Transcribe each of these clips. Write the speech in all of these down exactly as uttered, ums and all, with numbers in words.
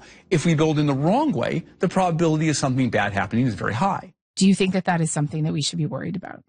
If we build in the wrong way, the probability of something bad happening is very high. Do you think that that is something that we should be worried about?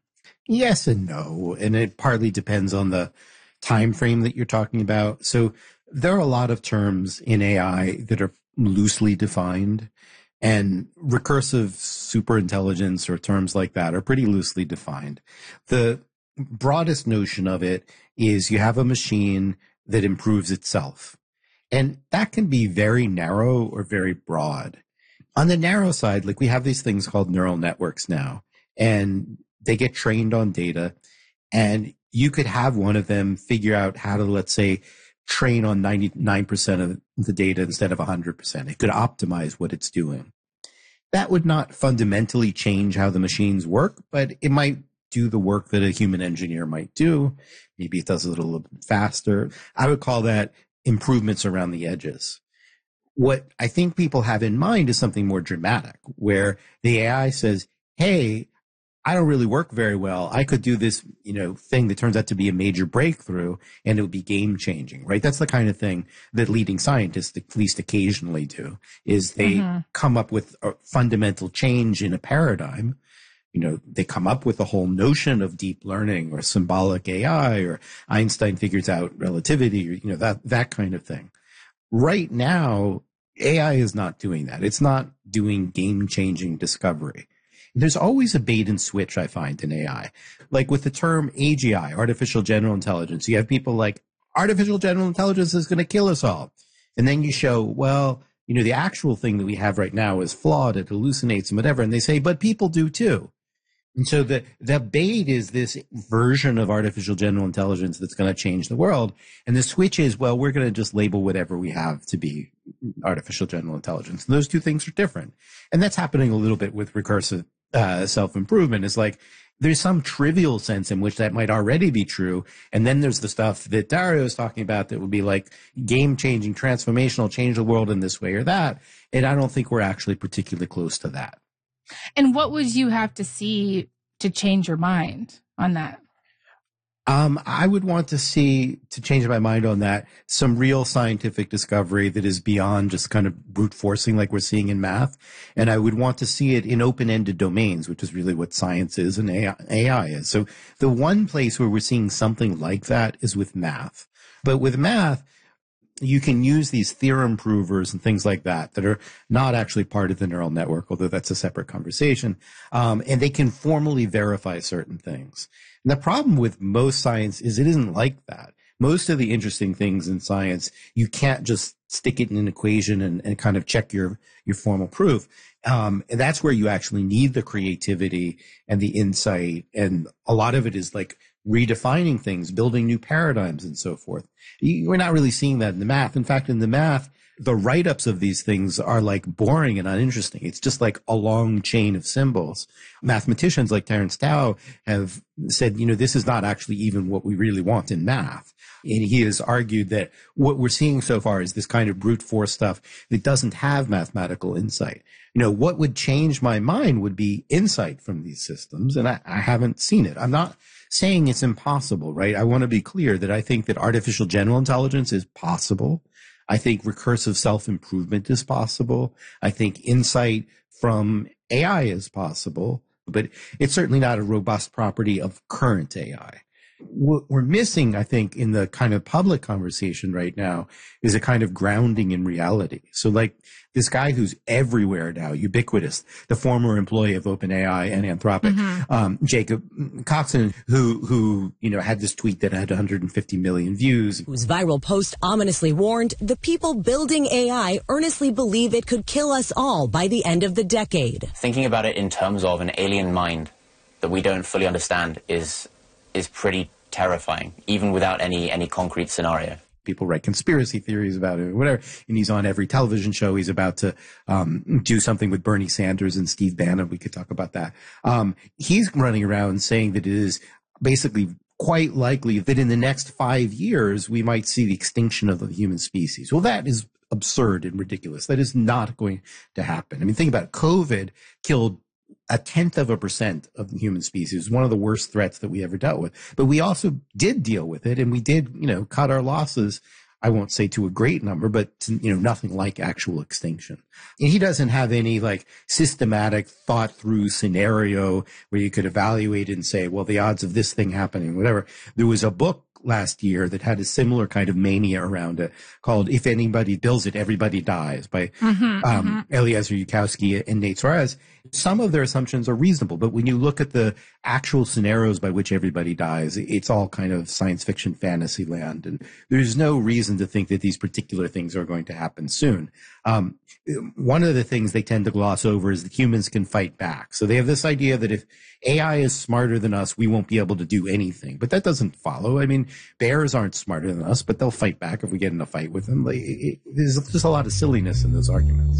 Yes and no. And it partly depends on the time frame that you're talking about. So there are a lot of terms in A I that are loosely defined, and recursive superintelligence or terms like that are pretty loosely defined. The broadest notion of it is you have a machine that improves itself. And that can be very narrow or very broad. On the narrow side, like we have these things called neural networks now, and they get trained on data, and you could have one of them figure out how to, let's say, train on ninety-nine percent of the data instead of one hundred percent. It could optimize what it's doing. That would not fundamentally change how the machines work, but it might do the work that a human engineer might do. Maybe it does it a little bit faster. I would call that improvements around the edges. What I think people have in mind is something more dramatic, where the A I says, hey, I don't really work very well. I could do this, you know, thing that turns out to be a major breakthrough, and it would be game changing, right? That's the kind of thing that leading scientists at least occasionally do, is they mm-hmm. come up with a fundamental change in a paradigm. You know, they come up with a whole notion of deep learning or symbolic A I, or Einstein figures out relativity, or, you know, that, that kind of thing. Right now, A I is not doing that. It's not doing game changing discovery. There's always a bait and switch, I find, in A I. Like with the term A G I, artificial general intelligence, you have people like, artificial general intelligence is going to kill us all. And then you show, well, you know, the actual thing that we have right now is flawed, it hallucinates and whatever. And they say, but people do too. And so the, the bait is this version of artificial general intelligence that's going to change the world. And the switch is, well, we're going to just label whatever we have to be artificial general intelligence. And those two things are different. And that's happening a little bit with recursive Uh, self-improvement. Is like there's some trivial sense in which that might already be true, and then there's the stuff that Dario is talking about that would be like game-changing, transformational, change the world in this way or that, and I don't think we're actually particularly close to that. And what would you have to see to change your mind on that? Um, I would want to see, to change my mind on that, some real scientific discovery that is beyond just kind of brute forcing like we're seeing in math. And I would want to see it in open-ended domains, which is really what science is and A I, A I is. So the one place where we're seeing something like that is with math. But with math, you can use these theorem provers and things like that that are not actually part of the neural network, although that's a separate conversation. Um, and they can formally verify certain things. And the problem with most science is it isn't like that. Most of the interesting things in science, you can't just stick it in an equation and, and kind of check your, your formal proof. Um, and that's where you actually need the creativity and the insight. And a lot of it is like redefining things, building new paradigms and so forth. You, we're not really seeing that in the math. In fact, in the math, the write-ups of these things are like boring and uninteresting. It's just like a long chain of symbols. Mathematicians like Terence Tao have said, you know, this is not actually even what we really want in math. And he has argued that what we're seeing so far is this kind of brute force stuff that doesn't have mathematical insight. You know, what would change my mind would be insight from these systems, and I, I haven't seen it. I'm not saying it's impossible, right? I want to be clear that I think that artificial general intelligence is possible. I think recursive self-improvement is possible. I think insight from A I is possible, but it's certainly not a robust property of current A I. What we're missing, I think, in the kind of public conversation right now is a kind of grounding in reality. So like this guy who's everywhere now, ubiquitous, the former employee of OpenAI and Anthropic, mm-hmm. um, Jacob Coxon, who, who, you know, had this tweet that had one hundred fifty million views. Whose viral post ominously warned the people building A I earnestly believe it could kill us all by the end of the decade. Thinking about it in terms of an alien mind that we don't fully understand is is pretty terrifying, even without any any concrete scenario. People write conspiracy theories about it or whatever, and he's on every television show. He's about to um, do something with Bernie Sanders and Steve Bannon. We could talk about that. Um, he's running around saying that it is basically quite likely that in the next five years, we might see the extinction of the human species. Well, that is absurd and ridiculous. That is not going to happen. I mean, think about it. COVID killed a tenth of a percent of the human species, one of the worst threats that we ever dealt with. But we also did deal with it, and we did, you know, cut our losses I won't say to a great number, but to, you know, nothing like actual extinction. And he doesn't have any like systematic thought through scenario where you could evaluate and say, well, the odds of this thing happening, whatever. There was a book last year that had a similar kind of mania around it called If Anybody Builds It, Everybody Dies by Mm-hmm, um, mm-hmm. Eliezer Yudkowsky and Nate Suarez. Some of their assumptions are reasonable, but when you look at the actual scenarios by which everybody dies, it's all kind of science fiction fantasy land. And there's no reason to think that these particular things are going to happen soon. Um, one of the things they tend to gloss over is that humans can fight back. So they have this idea that if A I is smarter than us, we won't be able to do anything. But that doesn't follow. I mean, bears aren't smarter than us, but they'll fight back if we get in a fight with them. Like, it, it, there's just a lot of silliness in those arguments.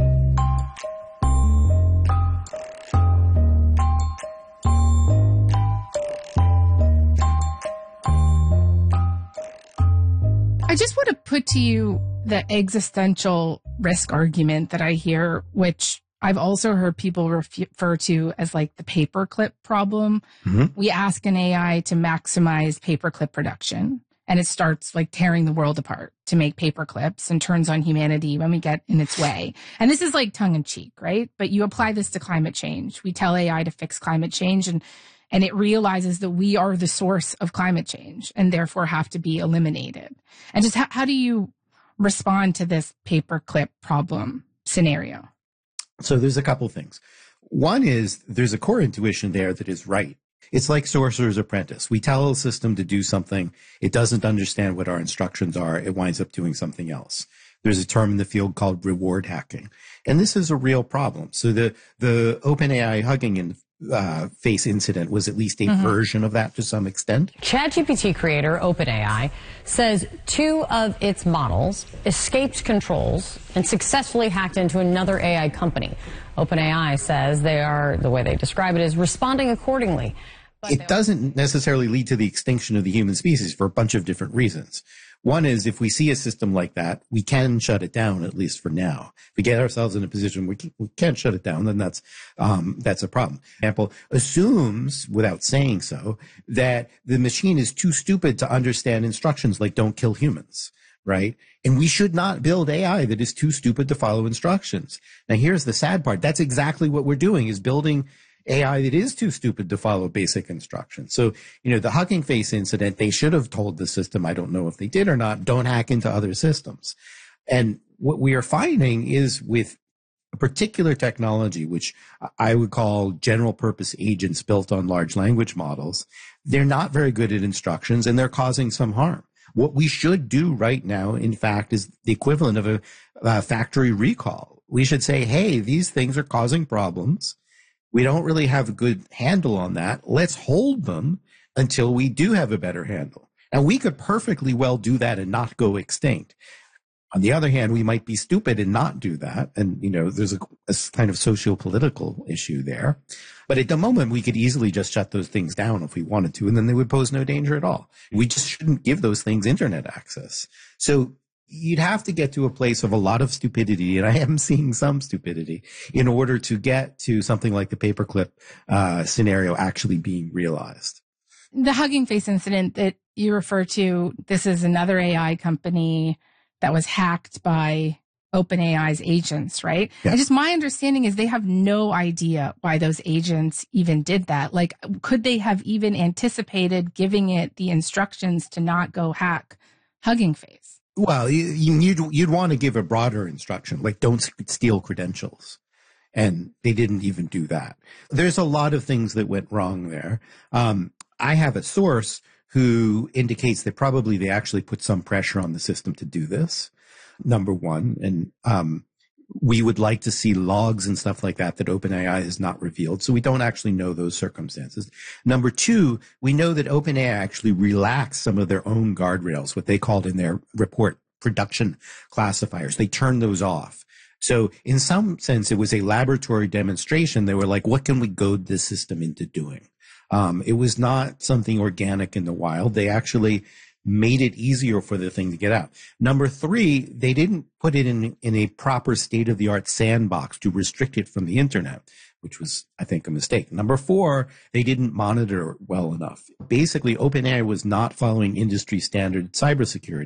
I just want to put to you the existential risk argument that I hear, which I've also heard people refer to as like the paperclip problem. Mm-hmm. We ask an A I to maximize paperclip production, and it starts like tearing the world apart to make paperclips and turns on humanity when we get in its way. And this is like tongue in cheek, right? But you apply this to climate change. We tell A I to fix climate change, and and it realizes that we are the source of climate change and therefore have to be eliminated. And just how, how do you respond to this paperclip problem scenario? So there's a couple things. One is there's a core intuition there that is right. It's like Sorcerer's Apprentice. We tell a system to do something. It doesn't understand what our instructions are. It winds up doing something else. There's a term in the field called reward hacking. And this is a real problem. So the, the OpenAI Hugging in, uh, Face incident was at least a mm-hmm. version of that to some extent. ChatGPT creator OpenAI says two of its models escaped controls and successfully hacked into another A I company. OpenAI says they are, the way they describe it, is responding accordingly. But it doesn't necessarily lead to the extinction of the human species for a bunch of different reasons. One is if we see a system like that, we can shut it down, at least for now. If we get ourselves in a position where we can't shut it down, then that's, um, that's a problem. Apple assumes, without saying so, that the machine is too stupid to understand instructions like don't kill humans, right? And we should not build A I that is too stupid to follow instructions. Now, here's the sad part. That's exactly what we're doing, is building A I that is too stupid to follow basic instructions. So, you know, the Hugging Face incident, they should have told the system, I don't know if they did or not, don't hack into other systems. And what we are finding is with a particular technology, which I would call general purpose agents built on large language models, they're not very good at instructions and they're causing some harm. What we should do right now, in fact, is the equivalent of a, a factory recall. We should say, hey, these things are causing problems. We don't really have a good handle on that. Let's hold them until we do have a better handle. And we could perfectly well do that and not go extinct. On the other hand, we might be stupid and not do that. And, you know, there's a, a kind of socio-political issue there. But at the moment, we could easily just shut those things down if we wanted to, and then they would pose no danger at all. We just shouldn't give those things internet access. So you'd have to get to a place of a lot of stupidity, and I am seeing some stupidity, in order to get to something like the paperclip uh, scenario actually being realized. The Hugging Face incident that you refer to, this is another A I company that was hacked by OpenAI's agents, right? Yes. And just my understanding is they have no idea why those agents even did that. Like, could they have even anticipated giving it the instructions to not go hack Hugging Face? Well, you, you'd, you'd want to give a broader instruction, like don't steal credentials. And they didn't even do that. There's a lot of things that went wrong there. Um, I have a source who indicates that probably they actually put some pressure on the system to do this, number one. And um, we would like to see logs and stuff like that that OpenAI has not revealed. So we don't actually know those circumstances. Number two, we know that OpenAI actually relaxed some of their own guardrails, what they called in their report production classifiers. They turned those off. So in some sense, it was a laboratory demonstration. They were like, what can we goad this system into doing? Um, it was not something organic in the wild. They actually made it easier for the thing to get out. Number three, they didn't put it in, in a proper state-of-the-art sandbox to restrict it from the internet, which was, I think, a mistake. Number four, they didn't monitor well enough. Basically, OpenAI was not following industry standard cybersecurity.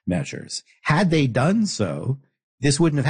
measures. Had they done so, this wouldn't have